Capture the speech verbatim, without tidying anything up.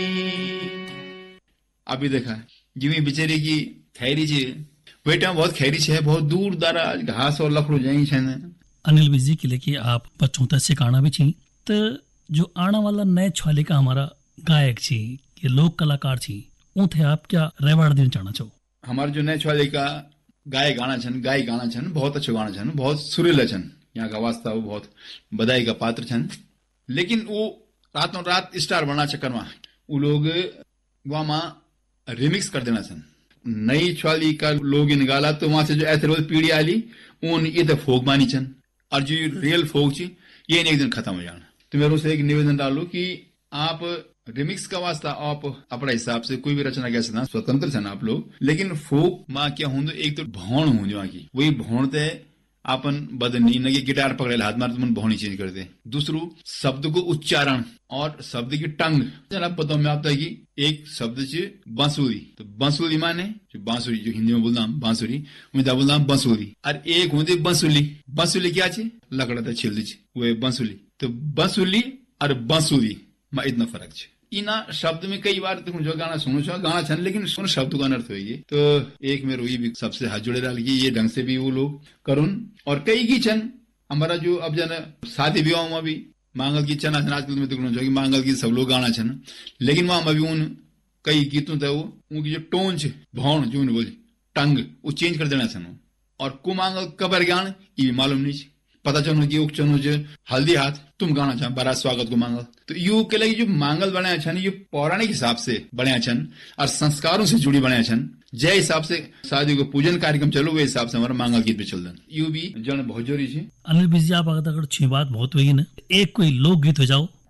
अभी देखा जिमी बेचारी की खैरी छे बेटा बहुत खैरी छे, बहुत दूर दराज घास और लकड़ो जाई छे ने। अनिल विजी के लेके आप बच्चों तक सिखाना भी चाहिए। तो जो आने वाला नए छाले का हमारा गायक छी ये लोक कलाकार छी उथे आप क्या रेवाड़ देना चाहना चाहो? हमारे जो नए छाले का गाय गाना छन गाय गाना छन बहुत अच्छो गाना छन, बहुत सुरीला छन, यहाँ का वास्ता वो बहुत बधाई का पात्र छन। लेकिन वो रातों रात स्टार बना चक्कर में वो लोग वहां रिमिक्स कर देना छन। नई छाली का लोग निकाला तो वहां से जो ऐसे रोज पीढ़ी आली उन ये तो फोक मानी छन और जो रियल फोक छी ये एक दिन खत्म हो जाना। तो मेरे से एक निवेदन डालू कि आप रिमिक्स का वास्ता आप अपने हिसाब से कोई भी रचना कह सकते स्वतंत्र छन आप लोग, लेकिन फोक माँ क्या होंगे एक तो भौण होंगे वहां की वही भौणते आपन बदनी न कि गिटार पकड़े हाथ मार तुम भौणी चेंज कर दे। दूसरू शब्द को उच्चारण और शब्द की टंग आप पता मैं आपता कि एक शब्द से बांसुरी तो बांसुरी माने जो बांसुरी जो हिंदी में बोलता बांसुरी मैं बोलता बांसुरी और एक होती बांसुली। बांसुली क्या चे लकड़ा था छिल दी वो बांसुली तो बांसुली और बांसुरी में इतना फर्क है। इना शब्द में कई बार तुम जो गाना सुनो छो गाना छन लेकिन सुन शब्द का अनर्थ होगी। तो एक मेरे वही भी सबसे हाथ जोड़े डाल की ये ढंग से भी वो लोग करुन और कई की छन हमारा जो अब जन शादी विवाह में भी मांगल की छन आजकल में तो मांगल की सब लोग गाना छन लेकिन वहां भी उन कई गीतों थे वो उनकी जो टोन छे भौण जो बोली टंग वो चेंज कर देना छन और कु मांगल कबर ज्ञान ये भी मालूम नहीं पता चलो कि उक चनो जो हल्दी हाथ तुम गाना चाह बारात स्वागत को मांगल तो यू के लगी जो मांगल बनाया छन ये पौराणिक हिसाब से बनाया छन और संस्कारों से जुड़ी बनाया छन जय हिसाब से शादी को पूजन कार्यक्रम चलो वे हिसाब से हमारा मांगल गीत भी चल यू भी जन बहुत जरूरी है। अनिल विजी आप अगर अच्छी बात बहुत हुई ना एक कोई लोक गीत हो जाओ